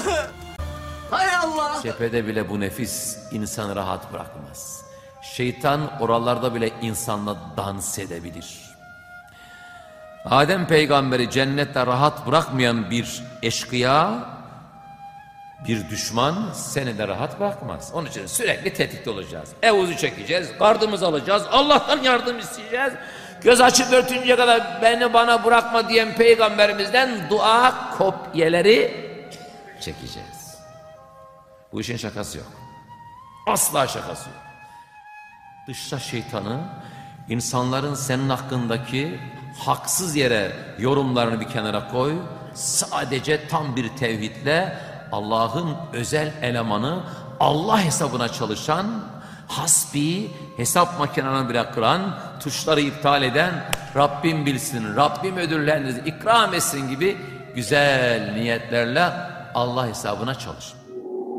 Hay Allah! Cephede bile bu nefis insanı rahat bırakmaz. Şeytan oralarda bile insanla dans edebilir. Adem peygamberi cennette rahat bırakmayan bir eşkıya, bir düşman seni de rahat bırakmaz. Onun için sürekli tetikte olacağız. Evuzu çekeceğiz, gardımızı alacağız, Allah'tan yardım isteyeceğiz. Göz açıp örtünceye kadar beni bana bırakma diyen peygamberimizden dua kopyeleri çekeceğiz. Bu işin şakası yok. Asla şakası yok. Dışta şeytanı, insanların senin hakkındaki haksız yere yorumlarını bir kenara koy. Sadece tam bir tevhidle Allah'ın özel elemanı, Allah hesabına çalışan, hasbi, hesap makinelerini bile kıran, tuşları iptal eden, Rabbim bilsin, Rabbim ödüllerinizi ikram etsin gibi güzel niyetlerle Allah hesabına çalış.